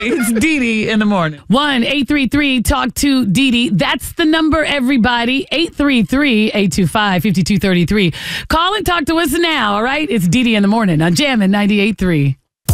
It's Dee Dee in the morning. 1-833-TALK-TO-DEDE. That's the number, everybody. 833-825-5233. Call and talk to us now, all right? It's Dee Dee in the morning on Jammin' 98.3.